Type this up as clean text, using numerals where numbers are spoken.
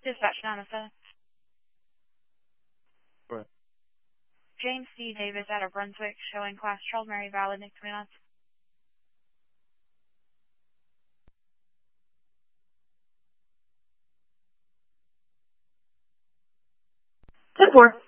Dispatch 907. Right. James C. Davis out of Brunswick, showing class Charles Mary valid, Nick 29. 10-4.